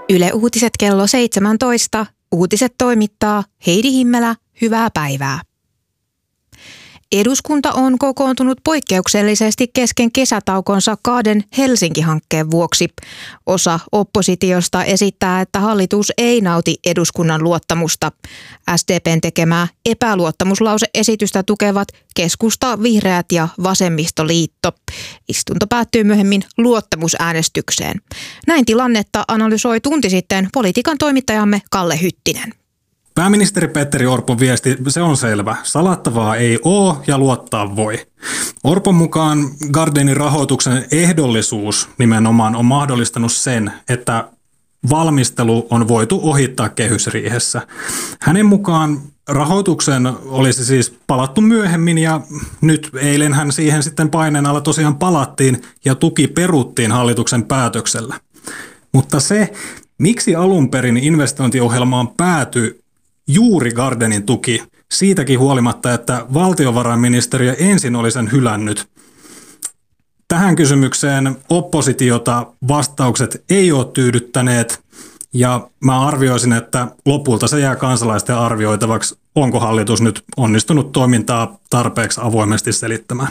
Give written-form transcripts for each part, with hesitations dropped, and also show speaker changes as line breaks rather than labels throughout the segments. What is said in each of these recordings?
Yle Uutiset kello 17. Uutiset toimittaa Heidi Himmelä. Hyvää päivää. Eduskunta on kokoontunut poikkeuksellisesti kesken kesätaukonsa kahden Helsinki-hankkeen vuoksi. Osa oppositiosta esittää, että hallitus ei nauti eduskunnan luottamusta. SDP:n tekemää epäluottamuslauseesitystä tukevat Keskusta, Vihreät ja Vasemmistoliitto. Istunto päättyy myöhemmin luottamusäänestykseen. Näin tilannetta analysoi tunti sitten politiikan toimittajamme Kalle Hyttinen.
Pääministeri Petteri Orpon viesti, se on selvä. Salattavaa ei ole ja luottaa voi. Orpon mukaan Gardenin rahoituksen ehdollisuus nimenomaan on mahdollistanut sen, että valmistelu on voitu ohittaa kehysriihessä. Hänen mukaan rahoituksen olisi siis palattu myöhemmin ja nyt eilenhän siihen sitten paineen alla tosiaan palattiin ja tuki peruttiin hallituksen päätöksellä. Mutta se, miksi alun perin investointiohjelmaan päätyi juuri Gardenin tuki, siitäkin huolimatta, että valtiovarainministeriö ensin oli sen hylännyt. Tähän kysymykseen oppositiota vastaukset ei ole tyydyttäneet ja mä arvioisin, että lopulta se jää kansalaisten arvioitavaksi, onko hallitus nyt onnistunut toimintaa tarpeeksi avoimesti selittämään.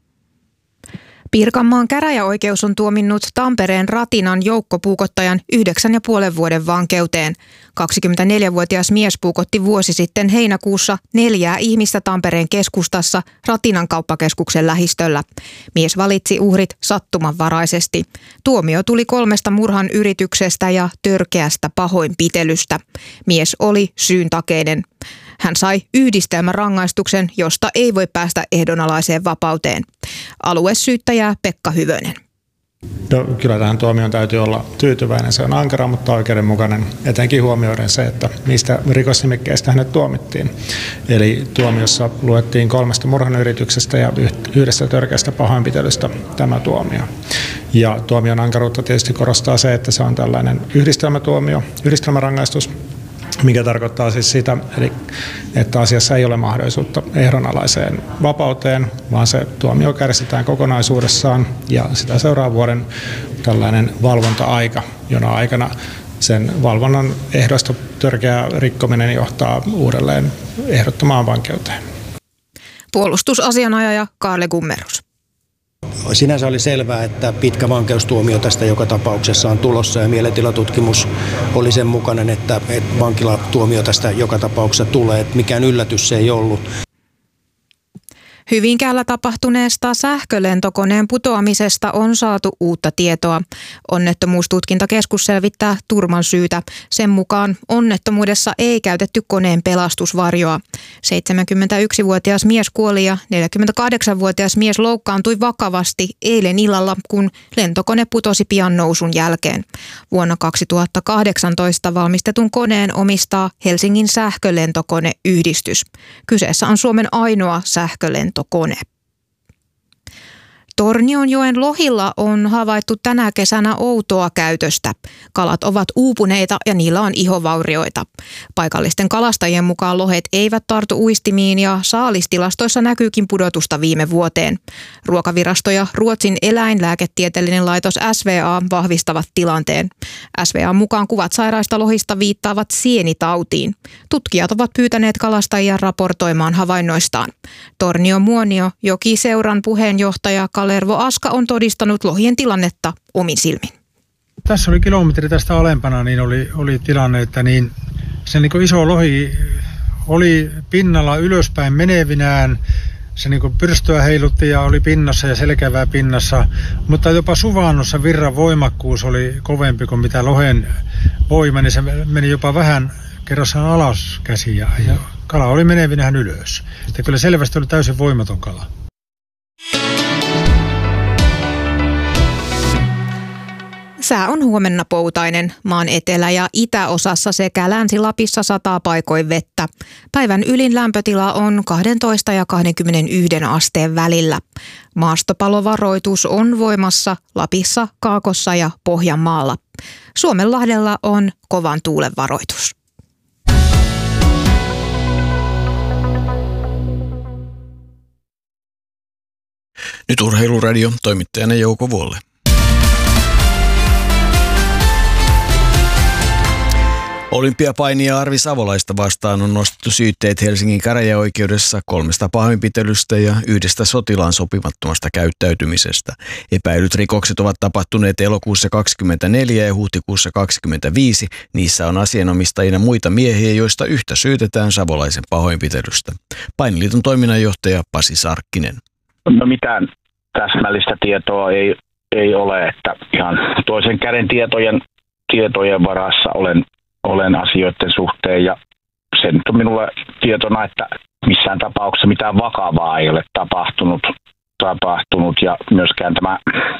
Pirkanmaan käräjäoikeus on tuominnut Tampereen Ratinan joukkopuukottajan 9,5 vuoden vankeuteen. 24-vuotias mies puukotti vuosi sitten heinäkuussa 4 ihmistä Tampereen keskustassa Ratinan kauppakeskuksen lähistöllä. Mies valitsi uhrit sattumanvaraisesti. Tuomio tuli 3 murhan yrityksestä ja törkeästä pahoinpitelystä. Mies oli syyntakeinen. Hän sai yhdistelmärangaistuksen, josta ei voi päästä ehdonalaiseen vapauteen. Aluesyyttäjä Pekka Hyvönen.
No, kyllä tähän tuomioon täytyy olla tyytyväinen. Se on ankara, mutta oikeudenmukainen, etenkin huomioiden se, että mistä rikosnimikkeistä hänet tuomittiin. Eli tuomiossa luettiin 3 murhanyrityksestä ja 1 törkeästä pahoinpitelystä tämä tuomio. Ja tuomion ankaruutta tietysti korostaa se, että se on tällainen yhdistelmätuomio, yhdistelmärangaistus, mikä tarkoittaa siis sitä, että asiassa ei ole mahdollisuutta ehdonalaiseen vapauteen, vaan se tuomio kärsitään kokonaisuudessaan ja sitä seuraa vuoden tällainen valvonta-aika, jona aikana sen valvonnan ehdoista törkeä rikkominen johtaa uudelleen ehdottomaan vankeuteen.
Puolustusasianajaja Kaarle Gummerus.
Sinänsä oli selvää, että pitkä vankeustuomio tästä joka tapauksessa on tulossa ja mielentilatutkimus oli sen mukainen, että vankilatuomio tästä joka tapauksessa tulee. Mikään yllätys se ei ollut.
Hyvinkäällä tapahtuneesta sähkölentokoneen putoamisesta on saatu uutta tietoa. Onnettomuustutkintakeskus selvittää turman syytä. Sen mukaan onnettomuudessa ei käytetty koneen pelastusvarjoa. 71-vuotias mies kuoli ja 48-vuotias mies loukkaantui vakavasti eilen illalla, kun lentokone putosi pian nousun jälkeen. Vuonna 2018 valmistetun koneen omistaa Helsingin sähkölentokoneyhdistys. Kyseessä on Suomen ainoa sähkölentokone. Tornionjoen lohilla on havaittu tänä kesänä outoa käytöstä. Kalat ovat uupuneita ja niillä on ihovaurioita. Paikallisten kalastajien mukaan lohet eivät tartu uistimiin ja saalistilastoissa näkyykin pudotusta viime vuoteen. Ruokavirasto ja Ruotsin eläinlääketieteellinen laitos SVA vahvistavat tilanteen. SVA:n mukaan kuvat sairaista lohista viittaavat sienitautiin. Tutkijat ovat pyytäneet kalastajia raportoimaan havainnoistaan. Tornion Muonio Jokiseuran puheenjohtaja Kalervo Aska on todistanut lohien tilannetta omin silmin.
Tässä oli kilometri tästä alempana, niin oli tilanne, että se iso lohi oli pinnalla ylöspäin menevinään. Se pyrstöä heilutti ja oli pinnassa ja selkävää pinnassa, mutta jopa suvannossa virran voimakkuus oli kovempi kuin mitä lohen voima, niin se meni jopa vähän kerrassaan alas käsiin ja kala oli menevinään ylös. Että kyllä selvästi oli täysin voimaton kala.
Sää on huomenna poutainen. Maan etelä- ja itäosassa sekä Länsi-Lapissa sataa paikoin vettä. Päivän ylin lämpötila on 12 ja 21 asteen välillä. Maastopalovaroitus on voimassa Lapissa, Kaakossa ja Pohjanmaalla. Suomenlahdella on kovan tuulen varoitus.
Nyt Urheiluradio, toimittajana Jouko Vuolle. Olympiapainia Arvi Savolaista vastaan on nostettu syytteet Helsingin käräjäoikeudessa 3 pahoinpitelystä ja 1 sotilaan sopimattomasta käyttäytymisestä. Epäilyt rikokset ovat tapahtuneet elokuussa 24 ja huhtikuussa 25. Niissä on asianomistajina muita miehiä, joista yhtä syytetään Savolaisen pahoinpitelystä. Painiliiton toiminnanjohtaja Pasi Sarkkinen.
No mitään täsmällistä tietoa ei ole, että ihan toisen käden tietojen varassa olen asioiden suhteen ja se nyt on minulle tietona, että missään tapauksessa mitään vakavaa ei ole tapahtunut ja myöskään tämä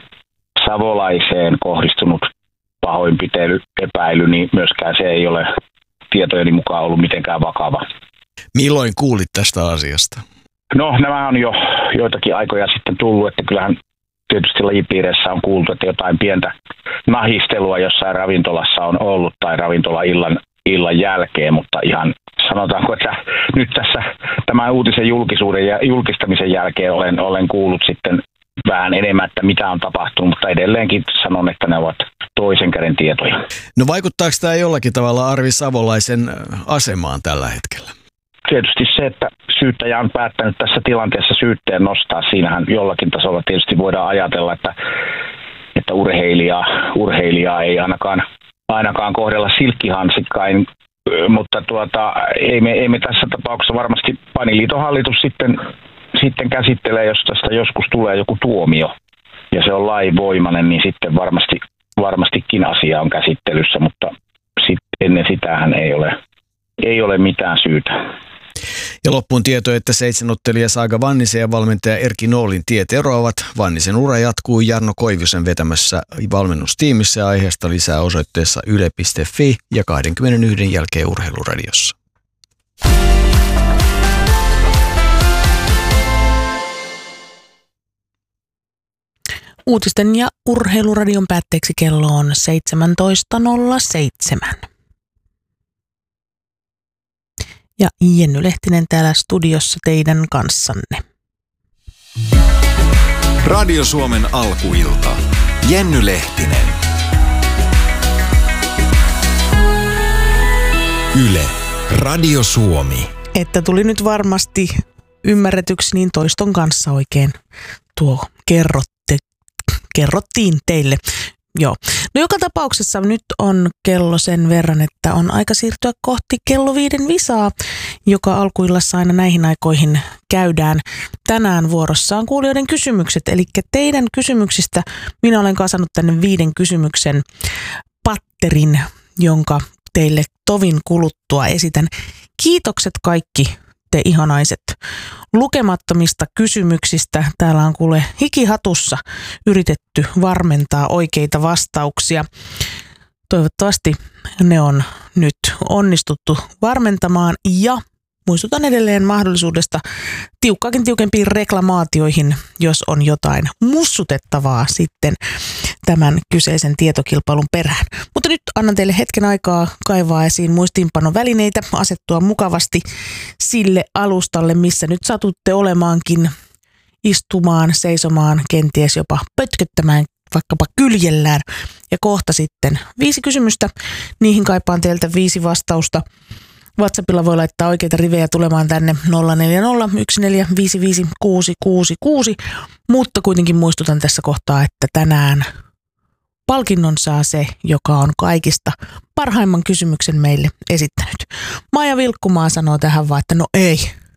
Savolaiseen kohdistunut pahoinpitely, epäily, niin myöskään se ei ole tietojeni mukaan ollut mitenkään vakava.
Milloin kuulit tästä asiasta?
No nämä on jo joitakin aikoja sitten tullut, että kyllähän tietysti lajipiireissä on kuultu, että jotain pientä nahistelua jossain ravintolassa on ollut tai ravintola illan jälkeen, mutta ihan sanotaanko, että nyt tässä tämän uutisen julkisuuden ja julkistamisen jälkeen olen kuullut sitten vähän enemmän, että mitä on tapahtunut, mutta edelleenkin sanon, että ne ovat toisen käden tietoja.
No vaikuttaako tämä jollakin tavalla Arvi Savolaisen asemaan tällä hetkellä?
Tietysti se, että syyttäjä on päättänyt tässä tilanteessa syytteen nostaa, siinähän jollakin tasolla tietysti voidaan ajatella, että urheilijaa ei ainakaan kohdella silkkihansikkain, mutta ei me tässä tapauksessa varmasti Painiliiton hallitus sitten käsittelee, jos tästä joskus tulee joku tuomio ja se on lainvoimainen, niin sitten varmastikin asia on käsittelyssä, mutta ennen sitähän ei ole mitään syytä.
Ja loppuun tieto, että 7-ottelija Saaga Vannisen ja valmentaja Erkki Noolin tiet eroavat. Vannisen ura jatkuu Jarno Koivusen vetämässä valmennustiimissä ja aiheesta lisää osoitteessa yle.fi ja 21 jälkeen Urheiluradiossa.
Uutisten ja Urheiluradion päätteeksi kello on 17.07. Ja Jenny Lehtinen täällä studiossa teidän kanssanne.
Radio Suomen alkuilta. Jenny Lehtinen. Yle. Radio Suomi.
Että tuli nyt varmasti ymmärretyksi, niin toiston kanssa oikein tuo kerrottiin teille. Joo. No joka tapauksessa nyt on kello sen verran, että on aika siirtyä kohti kello 5 visaa, joka alkuillassa aina näihin aikoihin käydään. Tänään vuorossa on kuulijoiden kysymykset, eli teidän kysymyksistä minä olen kasannut tänne 5 kysymyksen patterin, jonka teille tovin kuluttua esitän. Kiitokset kaikki te ihanaiset lukemattomista kysymyksistä. Täällä on kuule hikihatussa yritetty varmentaa oikeita vastauksia. Toivottavasti ne on nyt onnistuttu varmentamaan ja muistutan edelleen mahdollisuudesta tiukempiin reklamaatioihin, jos on jotain mussutettavaa sitten tämän kyseisen tietokilpailun perään. Mutta nyt annan teille hetken aikaa kaivaa esiin muistiinpanovälineitä, asettua mukavasti sille alustalle, missä nyt satutte olemaankin, istumaan, seisomaan, kenties jopa pötköttämään, vaikkapa kyljellään. Ja kohta sitten 5 kysymystä, niihin kaipaan teiltä 5 vastausta. WhatsAppilla voi laittaa oikeita rivejä tulemaan tänne 0401455666, mutta kuitenkin muistutan tässä kohtaa, että tänään palkinnon saa se, joka on kaikista parhaimman kysymyksen meille esittänyt. Maija Vilkkumaa sanoo tähän vaan, että no ei,